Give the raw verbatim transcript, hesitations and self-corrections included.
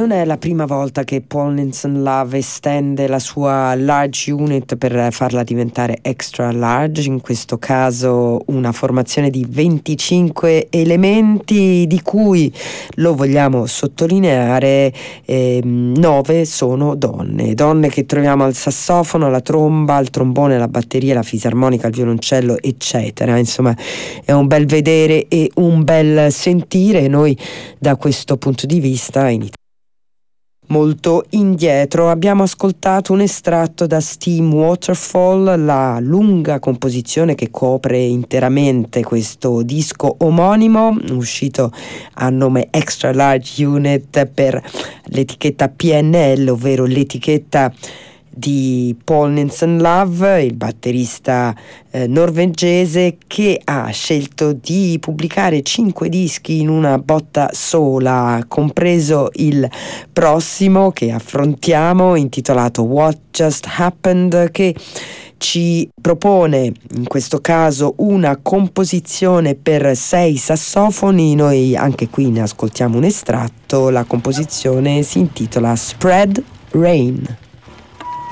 non è la prima volta che Paul Nielsen Love estende la sua large unit per farla diventare extra large, in questo caso una formazione di venticinque elementi, di cui, lo vogliamo sottolineare, eh, nove sono donne, donne che troviamo al sassofono, alla tromba, al trombone, alla batteria, alla fisarmonica, al violoncello, eccetera. Insomma, è un bel vedere e un bel sentire. Noi da questo punto di vista iniziamo molto indietro. Abbiamo ascoltato un estratto da Steam Waterfall, la lunga composizione che copre interamente questo disco omonimo, uscito a nome Extra Large Unit per l'etichetta P N L, ovvero l'etichetta di Paul Nielsen Love, il batterista eh, norvegese, che ha scelto di pubblicare cinque dischi in una botta sola, compreso il prossimo che affrontiamo, intitolato What Just Happened, che ci propone in questo caso una composizione per sei sassofoni. Noi anche qui ne ascoltiamo un estratto. La composizione si intitola Spread Rain.